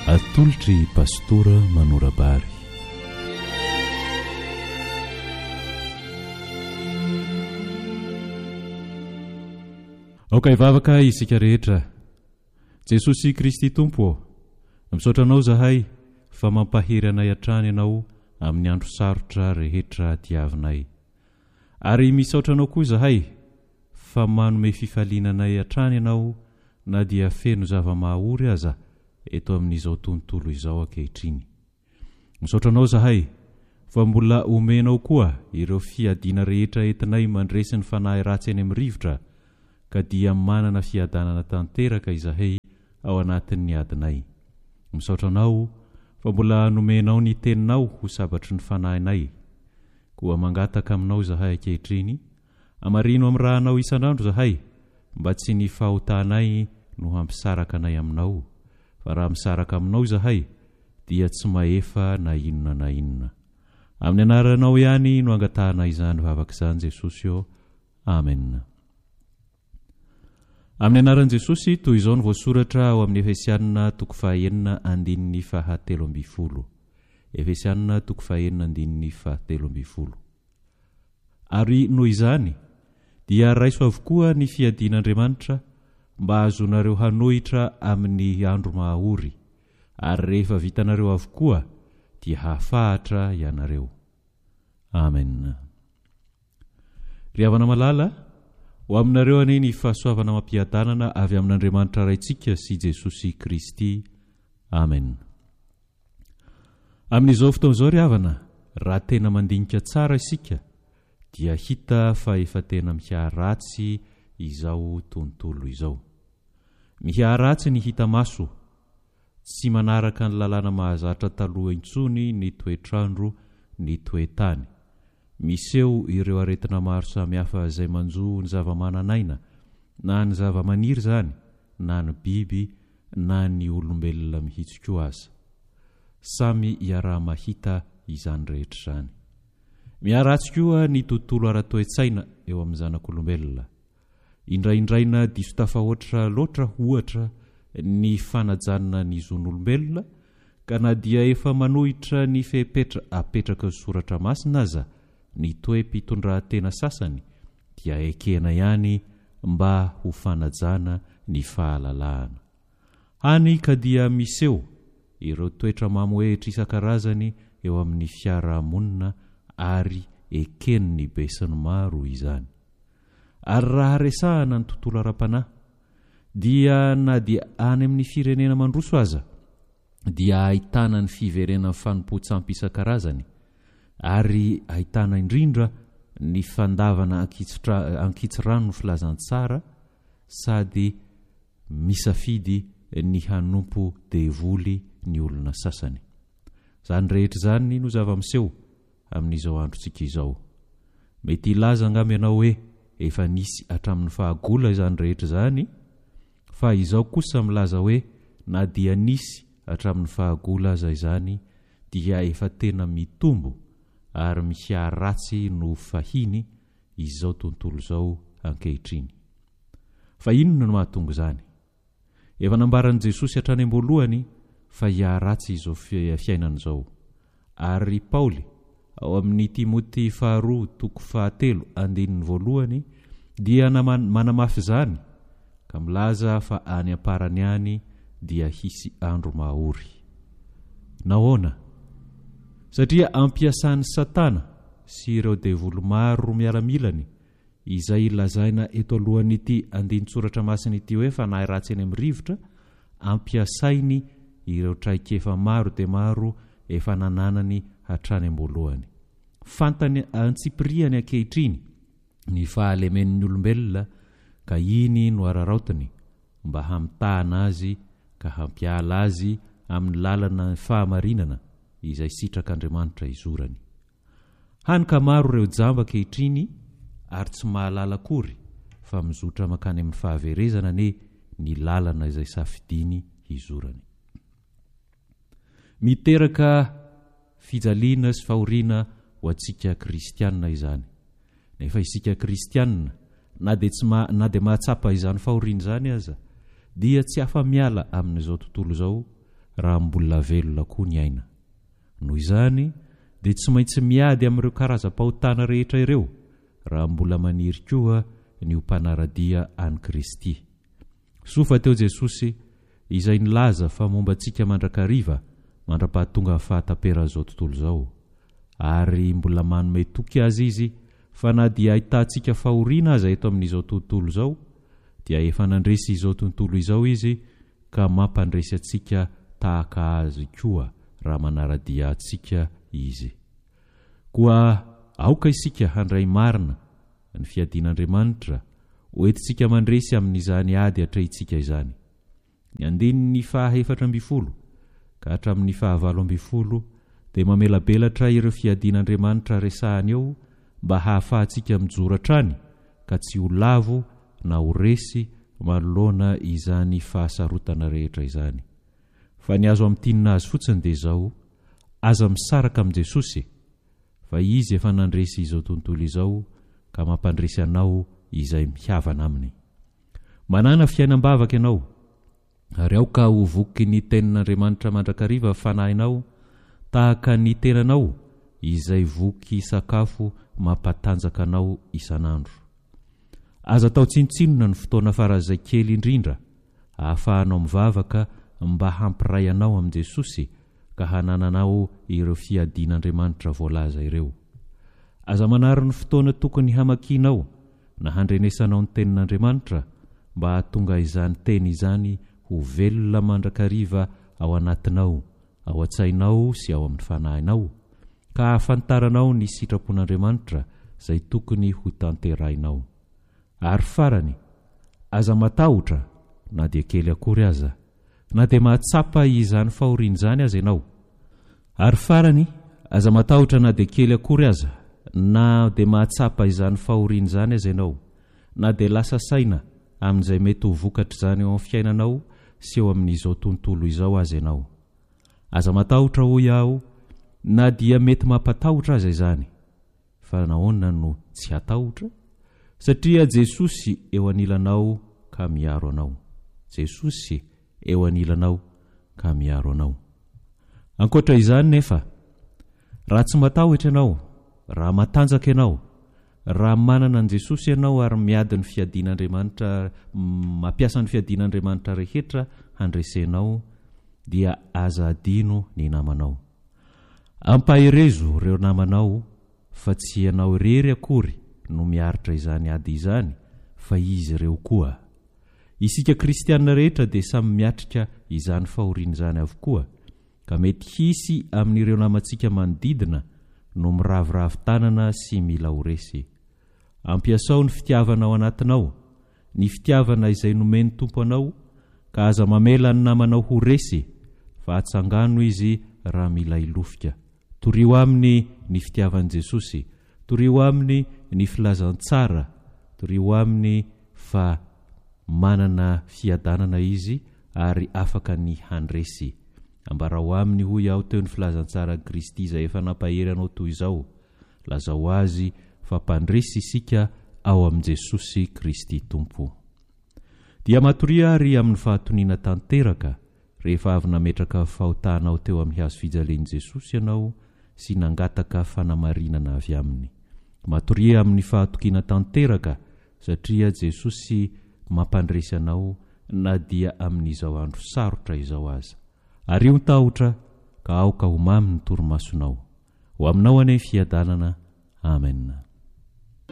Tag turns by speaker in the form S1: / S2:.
S1: atolotry pastora Manorabary. Aoka ivavaka isika rehetra. Jesosy Kristy Tompo, misaotra anao zahay fa mampahery anay hatrany ianao amin'ny andro sarotra rehetra tiavinay. Ary misaotra anao koa zahay fa manome fifaliana anay hatrany ianao na dia feno zava-mahaory aza eto amin'izao tontolo izao ankehitriny. Misaotra anao zahay fa mbola omenao koa ireo fiadiana rehetra entinay mandresy ny fanahy ratsy eny amin'ny rivotra, ka dia manana fiadanana tanteraka izahay ao anatin'ny adinay. Misaotra anao fa mbola nomenao ny teninao ho sabatry ny fanahinay, koa mangataka aminao zahay ankehitriny, amarino amin'ny raha anao isan'andro zahay, mba tsy ny fahotanay no hampisaraka anay aminao, fa raha misaraka aminao zahay dia tsy maefa na inona na inona. Amin'ny anaranao ihany no angatahana izany vavaka izany Jesosy eo. Amen. Amin'ny anaran'i Jesosy, toy izao ny voasoratra ao amin'ny Efesianina 4:17. Efesianina 4:17. Ary noho izany dia raiso avokoa ny fiadian'Andriamanitra mba azonareo hanohitra amin'ny andro mahaory, ary rehefa vitanareo avokoa dia hafahatra ianareo. Amen. Ry havana malala, ho aminareo anie ny fahasoavana mampiadanana avy amin'Andriamanitra raintsika sy Jesosy Kristy. Amen. Amin'izao fotoan'izao ry havana, raha tena mandinika tsara isika dia hita fa efa tena miharatsy izao tontolo izao. Miharatsy ny hita maso, tsy manaraka ny lalàna mahazatra taloha intsony ny toetrandro, ny toetany. Miseo ireo aretina maro samihafa izay manjo ny zava-mananaina, na ny zava-maniry zany, na ny biby, na ny olombelona mihitsy aza. Samy iaraha mahita izany rehetra zany. Miharatsy koa ny tontolo ara-toetsaina eo amin'ny zanak'olombelona. Indraindraina diso tafahoatra loatra ohatra ny fanajanana ny zon'olombelona, ka na dia efa manohitra ny fepetra apetraka ny soratra masina aza ny toe-pitondratena sasany, dia ekena ihany mba ho fanajana ny fahalalahana. Hany ka dia miseo ireo toetra mamoehitra isan-karazany eo amin'ny fiarahamonina, ary eken'ny besany maro izany. Ary raha resahana ny tontolo ara-panahy, dia na dia any amin'ny firenena mandroso aza, dia ahitana ny fiverenan'ny fanompo-tsampy isan-karazany, ary ahitana indrindra ny fandavana ankitsirano ny filazantsara, sady misafidy ny hanompo devoly ny olona sasany. Zany rehetra zany no zava-miseho amin'izao androntsika izao. Mety ilaza angamba ianao hoe efa nisy hatramin'ny fahagola izany rehetra zany, fa izao kosa milaza hoe na dia nisy hatramin'ny fahagola aza izany dia efa tena mitombo ary miharatsy no fahiny izao tontolo izao ankehitriny. Fa inona no mahatonga izany? Efa nambaran'i Jesosy hatrany am-boalohany fa hiharatsy izao fiainana izao. Ary Paoly ao amin'ny Timoty 2:7 dia manamafy izany, ka milaza fa any amparany any dia hisy andro mahaory. Nahoana? Satria ampiasan'ny Satana sy ireo devoly maro miaramilany, izay lazaina eto alohan'ity andinitsoratra masina ity hoe fanahy ratsy eny amin'ny rivotra, ampiasainy ireo traikefa maro dia maro efa nananany hatrany am-boalohany. Fantany antsipiriany ankehitriny ny fahalemen'ny olombelona, ka iny no araraotiny mba hamitahana azy ka hampiala azy amin'ny lalana fahamarinana izay sitrak'Andriamanitra izorany. Hany ka maro ireo jamba ankehitriny ary tsy mahalala akory fa mizotra makany amin'ny fahaverezana ny lalana izay safidiny izorany. Miteraka fijaliana sy fahoriana ho antsika kristianina izany. Nefa isika kristianina, na dia mahatsapa izany fahoriana izany aza, dia tsy afa-miala amin'izao tontolo izao raha mbola velona koa ny aina. Noho izany dia tsy maintsy miady amin'ireo karazam-pahotana rehetra ireo raha mbola maniry koa ny ho mpanaradia any Kristy. Sofa teo Jesosy izay nilaza fa momba antsika mandrakariva mandra-pahatonga ny fahatamperan'izao tontolo izao, ary mbola manome toky azy izy fa na dia ahitantsika fahoriana aza eto amin'izao tontolo izao dia efa nandresy izao tontolo izao izy ka mampandresy antsika tahaka azy koa raha manaradia antsika izy. Koa aoka isika handray marina ny fiadian'Andriamanitra hoentintsika mandresy amin'izany ady hatrahintsika izany. Ny andininy 14 ka hatramin'ny 15 dia mamelabelatra ireo fiadian'Andriamanitra resahany eo mba hahafahantsika mijoratra ka tsy ho lavo na ho resy manoloana izany fahasarotana rehetra izany. Fa ny azo amtinina azy fotsiny dia izao: aza misaraka amin'i Jesosy, fa izy efa nandresy izao tontolo izao ka mampandresy anao izay mihavana aminy. Manana fiainam-bavaka ianao, ary aoka ho voky ny tenin'Andriamanitra mandrakariva fanahinao tahaka ny tenanao izay voky sakafo mampatanjaka anao isanandro. Aza tao tsintsinona ny fotoana farazay kely indrindra ahafahanao mivavaka mba hampiray anao amin'i Jesosy ka hanananao ireo fiadian'Andriamanitra voalaza ireo. Aza manary ny fotoana tokony hamakianao na handrenesanao ny tenin'Andriamanitra mba hahatonga izany teny izany ho velona mandrakariva ao anatinao, ao an-tsainao sy ao amin'ny fanahinao, ka hahafantaranao ny sitrapon'Andriamanitra izay tokony ho tanterahinao. Ary farany, aza matahotra na dia kely akory aza, na dia mahatsapa izany fahoriana izany aza ianao. Ary farany, aza matahotra na dia kely akory aza, na dia mahatsapa izany fahoriana izany aza ianao, na dia lasa saina amin'izay mety ho vokatra izany eo amin'ny fiainanao sy eo amin'izao tontolo izao aza ianao. Aza matahotra hoy aho, na dia mety mampatahotra aza izany, fa nahoana no tsy hatahotra? Satria Jesosy eo anilanao ka miaro anao. Jesosy eo anilanao ka miaro anao. Ankoatra izany nefa, raha tsy matahotra ianao, raha matanjaka ianao, raha manana an Jesosy ianao ary miady ny fiadian'Andriamanitra, mampiasa ny fiadian'Andriamanitra rehetra handresenao, dia aza adino ny namanao. Ampaherezo ireo namanao fa tsy ianao irery akory no miaritra izany ady izany, fa izy ireo koa. Isika kristianina rehetra dia samy miatrika izany fahoriana izany avokoa, ka mety hisy amin'ireo namantsika manodidina no miravoravo tanana sy mila ho resy. Ampiasao ny fitiavana ao anatinao, ny fitiavana izay nomeny Tompo anao, ka aza mamela ny namanao ho resy, fa hatsangano izy raha mila ilofika. Torio aminy ny fitiavan'i Jesosy, torio aminy ny filazantsara, torio aminy fa manana fiadanana izy ary afaka ny handresy. Ambarao aminy hoy aho teo ny filazantsara Kristy izay efa nampahery anao toy izao: lazao azy fa mpandresy isika ao amin'i Jesosy Kristy Tompo. Dia matoria ary amin'ny fahatoniana tanteraka rehefa avy nametraka fahotanao teo amin'ny hazo fijalian'i Jesosy ianao sy nangataka fanamarinana avy aminy. Matoria amin'ny fahatokiana tanteraka satria Jesosy mampandresy anao na dia amin'izao andro sarotra izao aza. Ary io tahotra ka aoka ho mamy ny torimasonao. Ho aminao anie fiadanana. Amen.